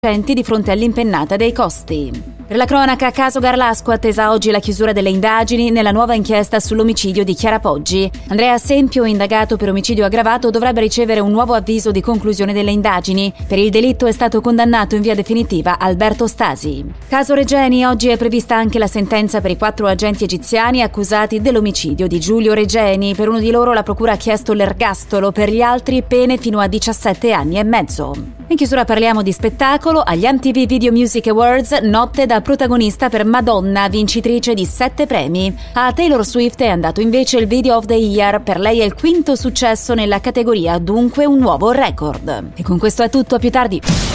di fronte all'impennata dei costi. Per la cronaca, caso Garlasco, attesa oggi la chiusura delle indagini nella nuova inchiesta sull'omicidio di Chiara Poggi. Andrea Sempio, indagato per omicidio aggravato, dovrebbe ricevere un nuovo avviso di conclusione delle indagini. Per il delitto è stato condannato in via definitiva Alberto Stasi. Caso Regeni, oggi è prevista anche la sentenza per i 4 agenti egiziani accusati dell'omicidio di Giulio Regeni. Per uno di loro la procura ha chiesto l'ergastolo, per gli altri pene fino a 17 anni e mezzo. In chiusura parliamo di spettacolo. Agli MTV Video Music Awards, notte da protagonista per Madonna, vincitrice di 7 premi. A Taylor Swift è andato invece il Video of the Year. Per lei è il 5º successo nella categoria, dunque un nuovo record. E con questo è tutto, a più tardi.